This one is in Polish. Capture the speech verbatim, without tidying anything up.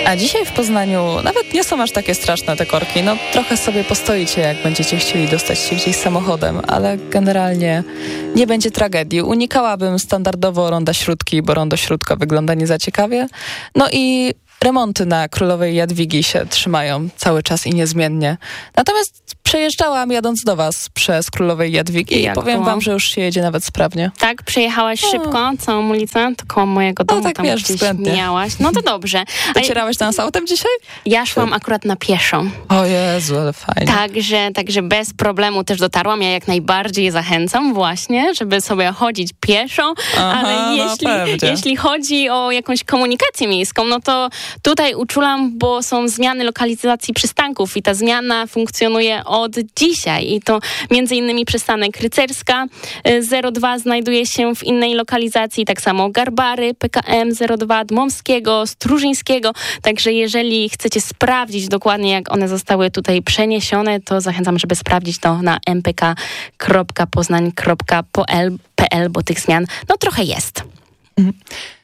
A dzisiaj w Poznaniu nawet nie są aż takie straszne te korki. No trochę sobie postoicie, jak będziecie chcieli dostać się gdzieś samochodem, ale generalnie nie będzie tragedii. Unikałabym standardowo ronda Śródki, bo rondo Śródka wygląda nie za ciekawie. No i remonty na Królowej Jadwigi się trzymają cały czas i niezmiennie. Natomiast przejeżdżałam jadąc do was przez Królowej Jadwigi i, i powiem było? wam, że już się jedzie nawet sprawnie. Tak? Przejechałaś o. szybko całą ulicę? To koło mojego domu, no, tak, tam wiesz, gdzieś względnie. mijałaś. No to dobrze. Docierałaś do nas autem dzisiaj? Ja szłam akurat na pieszo. O Jezu, ale fajnie. Także, także bez problemu też dotarłam. Ja jak najbardziej zachęcam właśnie, żeby sobie chodzić pieszo, Aha, ale jeśli, no, jeśli chodzi o jakąś komunikację miejską, no to tutaj uczulam, bo są zmiany lokalizacji przystanków i ta zmiana funkcjonuje od dzisiaj i to między innymi przystanek Rycerska zero dwa znajduje się w innej lokalizacji, tak samo Garbary, P K M zero dwa Dmowskiego, Strużyńskiego, także jeżeli chcecie sprawdzić dokładnie, jak one zostały tutaj przeniesione, to zachęcam, żeby sprawdzić to na m p k kropka poznań kropka p l, bo tych zmian no trochę jest. Mhm.